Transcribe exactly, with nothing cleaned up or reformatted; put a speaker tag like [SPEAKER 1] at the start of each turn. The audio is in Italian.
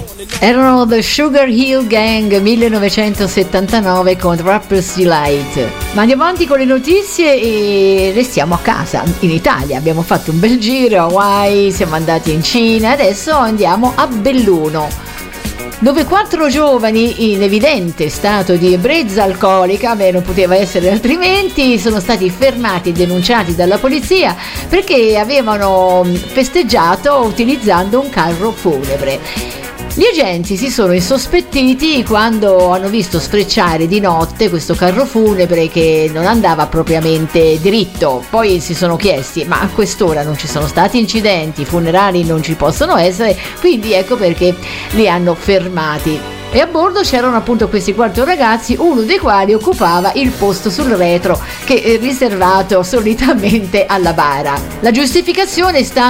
[SPEAKER 1] Erano The Sugar Hill Gang, millenovecentosettantanove, con Rapper's Delight. Ma andiamo avanti con le notizie e restiamo a casa, in Italia. Abbiamo fatto un bel giro a Hawaii, siamo andati in Cina, adesso andiamo a Belluno, dove quattro giovani in evidente stato di ebbrezza alcolica, beh, non poteva essere altrimenti, sono stati fermati e denunciati dalla polizia perché avevano festeggiato utilizzando un carro funebre. Gli agenti si sono insospettiti quando hanno visto sfrecciare di notte questo carro funebre che non andava propriamente dritto. Poi si sono chiesti: ma a quest'ora non ci sono stati incidenti, i funerali non ci possono essere, quindi ecco perché li hanno fermati. E a bordo c'erano appunto questi quattro ragazzi, uno dei quali occupava il posto sul retro che è riservato solitamente alla bara. La giustificazione sta